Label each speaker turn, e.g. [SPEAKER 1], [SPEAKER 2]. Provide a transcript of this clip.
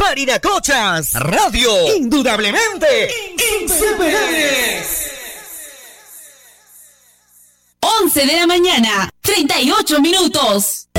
[SPEAKER 1] Parinacochas Radio, indudablemente inseparables.
[SPEAKER 2] 11 de la mañana, 38 minutos.